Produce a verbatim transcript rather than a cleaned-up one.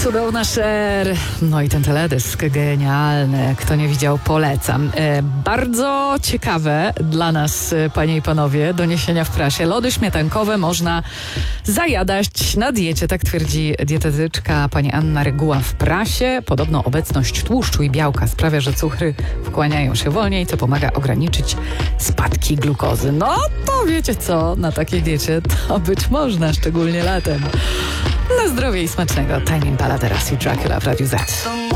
Cudowna Cher. No i ten teledysk genialny. Kto nie widział, polecam. E, bardzo ciekawe dla nas, panie i panowie, doniesienia w prasie. Lody śmietankowe można zajadać na diecie, tak twierdzi dietetyczka pani Anna Reguła w prasie. Podobno obecność tłuszczu i białka sprawia, że cukry wchłaniają się wolniej, co pomaga ograniczyć spadki glukozy. No to wiecie co, na takiej diecie to być można, szczególnie latem. Na zdrowie i smacznego. Tiny Impala teraz i Dracula w Radiu Z.